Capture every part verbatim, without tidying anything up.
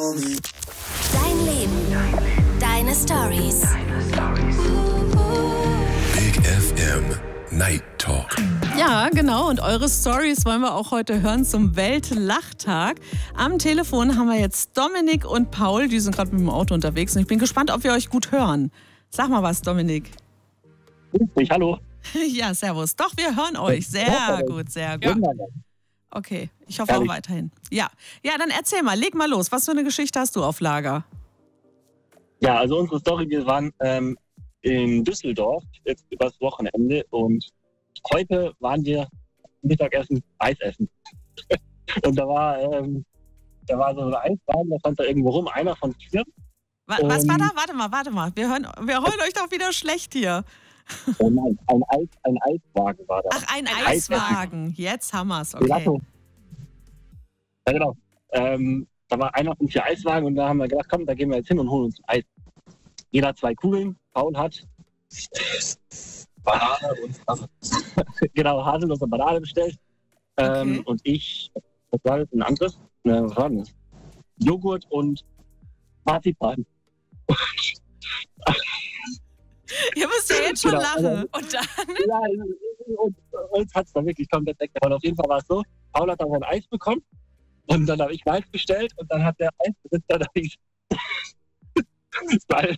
Dein Leben, deine Stories. Big F M Night Talk. Ja, genau. Und eure Stories wollen wir auch heute hören zum Weltlachtag. Am Telefon haben wir jetzt Dominik und Paul. Die sind gerade mit dem Auto unterwegs. Und ich bin gespannt, ob wir euch gut hören. Sag mal was, Dominik. Ich, hallo. Ja, servus. Doch, wir hören euch. Sehr gut, sehr gut. Okay, ich hoffe auch weiterhin. Ja. ja, dann erzähl mal, leg mal los. Was für eine Geschichte hast du auf Lager? Ja, also unsere Story, wir waren ähm, in Düsseldorf jetzt übers Wochenende und heute waren wir Mittagessen Eis essen. Und da war, ähm, da war so ein Eiswagen, da stand da irgendwo rum, einer von vier. Was, was war da? Warte mal, warte mal. Wir, hören, wir holen euch doch wieder schlecht hier. Oh nein, ein, Eis, ein Eiswagen war da. Ach, ein, ein Eiswagen. Eiswagen. Jetzt haben wir es, okay. Ja, genau. Ähm, da war einer von vier Eiswagen und da haben wir gedacht, komm, da gehen wir jetzt hin und holen uns ein Eis. Jeder zwei Kugeln. Paul hat Banane und also, genau, haselnuss und Banane bestellt. Ähm, Okay. Und ich, was war das, ein anderes? Ne, was war denn das? Joghurt und Marzipan. Ihr müsst ja jetzt schon Genau. lachen. Und dann? Ja, und uns hat es dann wirklich komplett weggehauen. Auf jeden Fall war es so, Paul hat dann sein Eis bekommen und dann habe ich Eis bestellt und dann hat der Eisbesitzer da ich Wir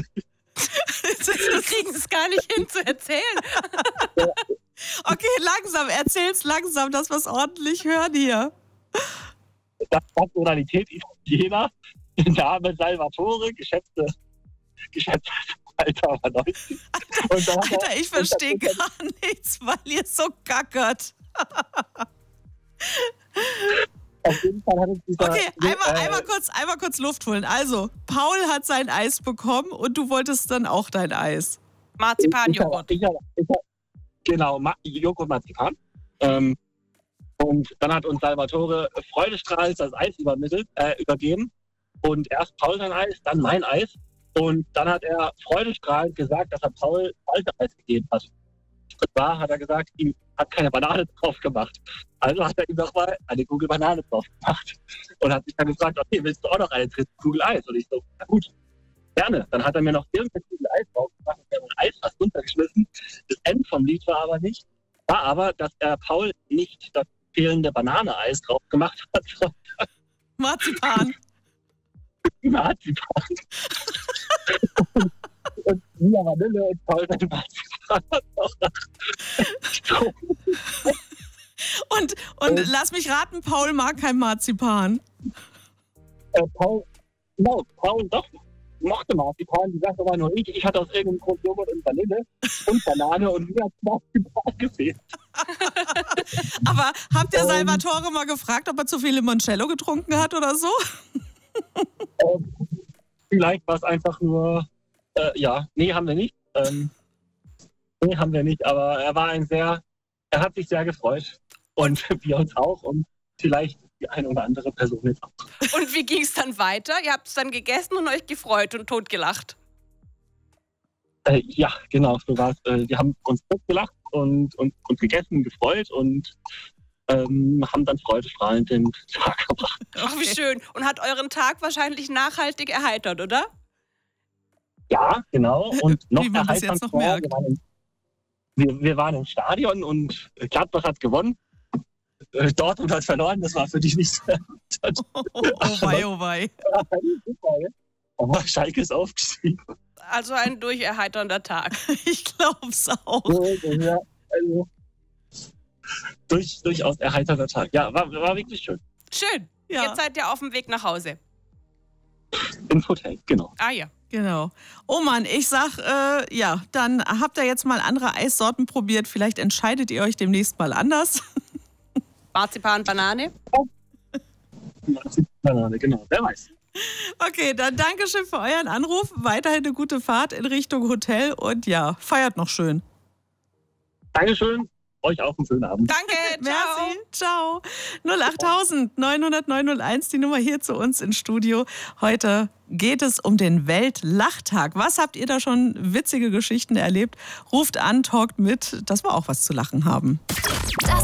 kriegen es gar nicht hin zu erzählen. Okay, langsam, erzähl's langsam, dass wir es ordentlich hören hier. das Nationalität Italiener, Name Salvatore, geschätzte, geschätzte Alter war neunzig. Und dann hat er- Alter, ich verstehe gar nichts, weil ihr so gackert. Auf jeden Fall hat uns dieser, Okay, einmal, äh, einmal, kurz, einmal kurz Luft holen. Also, Paul hat sein Eis bekommen und du wolltest dann auch dein Eis. Marzipanjoghurt. Ich, ich, ich, ich, genau, Ma- Joghurt Marzipan. Ähm, und dann hat uns Salvatore freudestrahlend das Eis übermittelt, äh, übergeben. Und erst Paul sein Eis, dann mein Eis. Und dann hat er freudestrahlend gesagt, dass er Paul falsche Eis gegeben hat. Und zwar hat er gesagt, ihm hat keine Banane drauf gemacht. Also hat er ihm nochmal eine Kugel Banane drauf gemacht. Und hat mich dann gefragt, okay, willst du auch noch eine dritte Kugel Eis? Und ich so, na gut, gerne. Dann hat er mir noch irgendeine Kugel Eis drauf gemacht und mir mein Eis fast runtergeschmissen. Das Ende vom Lied war aber nicht, war aber, dass er Paul nicht das fehlende Banane-Eis drauf gemacht hat, sondern Marzipan. Marzipan. Und Mia Vanille und Paul sein Marzipan hat auch noch. Und, und lass mich raten, Paul mag kein Marzipan. Äh, Paul, genau, Paul doch mochte Marzipan. Die Sache war nur ich. Ich hatte aus irgendeinem Grund Joghurt und Vanille und Banane und mir hat Marzipan gefehlt. Aber habt ihr Ähm. Salvatore mal gefragt, ob er zu viel Limoncello getrunken hat oder so? Ähm, vielleicht war es einfach nur, äh, ja, nee, haben wir nicht. Ähm, nee, haben wir nicht, aber er war ein sehr, er hat sich sehr gefreut. Und wir uns auch und vielleicht die eine oder andere Person jetzt auch. Und wie ging es dann weiter? Ihr habt es dann gegessen und euch gefreut und totgelacht. Äh, ja, genau, so war es. Äh, wir haben uns gelacht und, und, und gegessen, gefreut und ähm, haben dann freudestrahlend den Tag gebracht. Ach, wie schön. Und hat euren Tag wahrscheinlich nachhaltig erheitert, oder? Ja, genau. Und noch Wie man das erheiternd jetzt noch war, merkt. wir, waren im, wir, wir waren im Stadion und Gladbach hat gewonnen. Äh, Dortmund hat verloren, das war für dich nicht sehr gut. Oh, oh wei, oh wei. Aber Schalke ist aufgestiegen. Also ein durcherheiternder Tag. Ich glaub's auch. Ja, also, durch, durchaus erheiternder Tag. Ja, war, war wirklich schön. Schön. Ja. Jetzt seid ihr auf dem Weg nach Hause. Ins Hotel, genau. Ah ja. Genau. Oh Mann, ich sag, äh, ja, dann habt ihr jetzt mal andere Eissorten probiert. Vielleicht entscheidet ihr euch demnächst mal anders. Marzipan, Banane. Banane, genau, wer weiß. Okay, dann Dankeschön für euren Anruf. Weiterhin eine gute Fahrt in Richtung Hotel und ja, feiert noch schön. Dankeschön, euch auch einen schönen Abend. Danke, ciao. Merci, ciao. null acht neun null null null eins, die Nummer hier zu uns ins Studio. Heute geht es um den Weltlachtag. Was habt ihr da schon witzige Geschichten erlebt? Ruft an, talkt mit, dass wir auch was zu lachen haben.